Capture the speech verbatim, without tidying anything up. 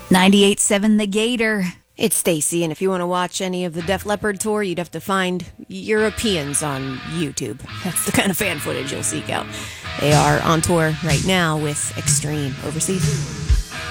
ninety-eight point seven The Gator. It's Stacy, and if you want to watch any of the Def Leppard tour, you'd have to find Europeans on YouTube. That's the kind of fan footage you'll seek out. They are on tour right now with Extreme overseas.